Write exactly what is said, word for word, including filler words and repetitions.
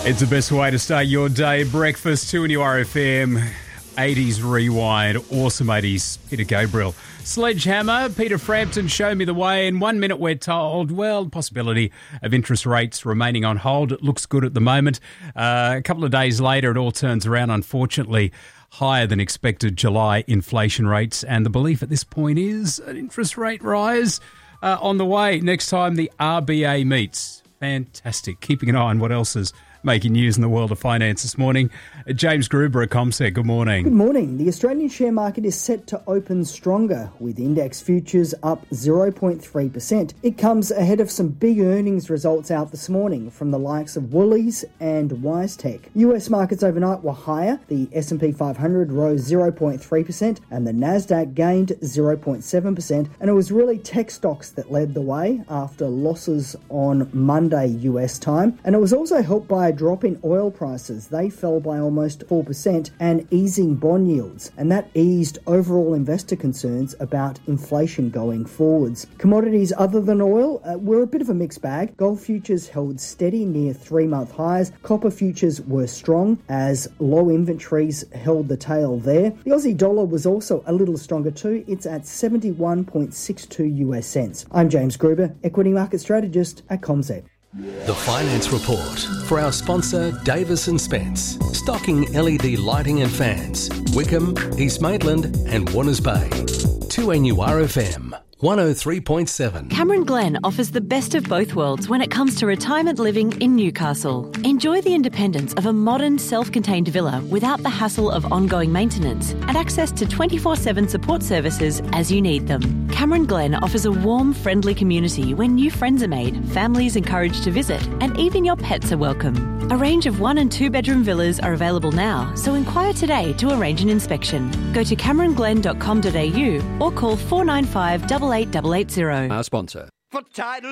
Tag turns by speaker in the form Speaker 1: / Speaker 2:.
Speaker 1: It's the best way to start your day. Breakfast, two N U R F M, eighties Rewind, awesome eighties, Peter Gabriel. Sledgehammer, Peter Frampton, show me the way. In one minute we're told, well, possibility of interest rates remaining on hold. It looks good at the moment. Uh, a couple of days later, it all turns around, unfortunately. Higher than expected July inflation rates. And the belief at this point is an interest rate rise uh, on the way next time the R B A meets. Fantastic. Keeping an eye on what else is making news in the world of finance this morning. James Gruber at CommSec, good morning.
Speaker 2: Good morning. The Australian share market is set to open stronger, with index futures up zero point three percent. It comes ahead of some big earnings results out this morning from the likes of Woolies and WiseTech. U S markets overnight were higher. The S and P five hundred rose zero point three percent and the Nasdaq gained zero point seven percent. And it was really tech stocks that led the way after losses on Monday U S time. And it was also helped by a drop in oil prices. They fell by almost four percent, and easing bond yields, and that eased overall investor concerns about inflation going forwards. Commodities other than oil uh, were a bit of a mixed bag. Gold futures held steady near three-month highs. Copper futures were strong as low inventories held the tail there. The Aussie dollar was also a little stronger too. It's at seventy-one point six two U S cents. I'm James Gruber, equity market strategist at CommSec.
Speaker 3: The Finance Report for our sponsor Davis and Spence, stocking L E D lighting and fans, Wickham, East Maitland and Warners Bay. two N U R F M one oh three point seven.
Speaker 4: Cameron Glen offers the best of both worlds when it comes to retirement living in Newcastle. Enjoy the independence of a modern, self-contained villa without the hassle of ongoing maintenance and access to twenty-four seven support services as you need them. Cameron Glen offers a warm, friendly community where new friends are made, families encouraged to visit, and even your pets are welcome. A range of one and two bedroom villas are available now, so inquire today to arrange an inspection. Go to cameron glen dot com dot a u or call four nine five, eight eight eight eight zero.
Speaker 3: Our sponsor.
Speaker 5: For title